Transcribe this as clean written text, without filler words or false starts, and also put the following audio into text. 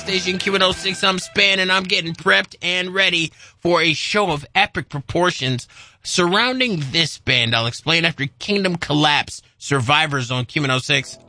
station Q106. I'm Span, and I'm getting prepped and ready for a show of epic proportions surrounding this band. I'll explain after Kingdom Collapse, Survivors on Q106.